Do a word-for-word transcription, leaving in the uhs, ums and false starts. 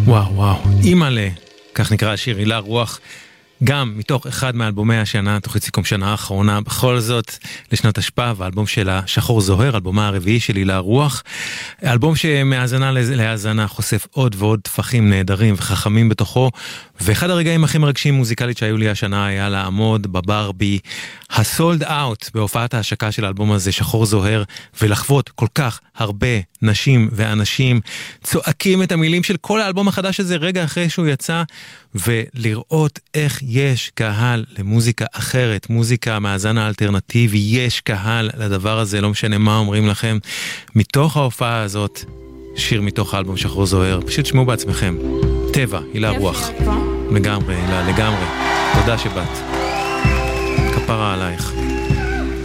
וואו וואו, אימאלה, כך נקרא השיר, הילה רוח, גם מתוך אחד מאלבומי השנה, תוכנית סיכום שנה האחרונה, בכל זאת לשנת השפעה, והאלבום שלה שחור זוהר, אלבומה הרביעי של הילה רוח, אלבום שמאזנה להאזנה חושף עוד ועוד טפחים נהדרים וחכמים בתוכו, ואחד הרגעים הכי מרגשים מוזיקלית שהיו לי השנה היה לעמוד בברבי הסולד אאוט בהופעת ההשקה של האלבום הזה שחור זוהר, ולחוות כל כך הרבה נשים ואנשים צועקים את המילים של כל האלבום החדש הזה רגע אחרי שהוא יצא, ולראות איך יש קהל למוזיקה אחרת, מוזיקה מהזן האלטרנטיבי, יש קהל לדבר הזה, לא משנה מה אומרים לכם. מתוך ההופעה הזאת, שיר מתוך האלבום שחור זוהר, פשוט שמעו בעצמכם. טבע, הילה רוח. לגמרי, הילה, לגמרי. תודה שבאת. כפרה עלייך.